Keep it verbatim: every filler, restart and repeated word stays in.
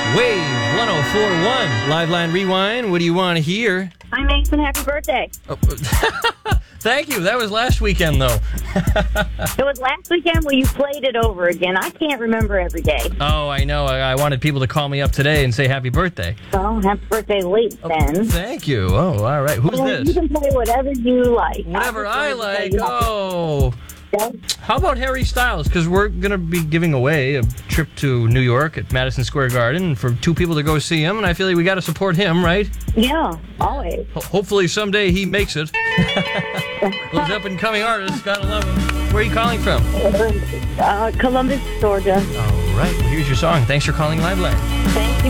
Wave one oh four point one. Liveline Rewind. What do you want to hear? Hi, Mason. Happy birthday. Oh, thank you. That was last weekend, though. It was last weekend where you played it over again. I can't remember every day. Oh, I know. I, I wanted people to call me up today and say happy birthday. So, happy birthday late, Oh, then. thank you. Oh, all right. Who's Well, this? You can play whatever you like. Whatever I prefer to like. play- Oh. Yeah. How about Harry Styles? Because we're going to be giving away a trip to New York at Madison Square Garden for two people to go see him, and I feel like we got to support him, right? Yeah, always. Ho- hopefully someday he makes it. Those up-and-coming artists, gotta love him. Where are you calling from? Uh, Columbus, Georgia. All right. Well, here's your song. Thanks for calling Liveline. Thank you.